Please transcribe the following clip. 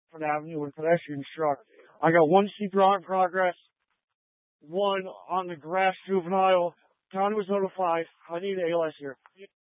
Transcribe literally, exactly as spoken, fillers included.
Bedford Avenue and pedestrian struck. I got one C P R in progress, one on the grass juvenile. County was notified. I need A L S here.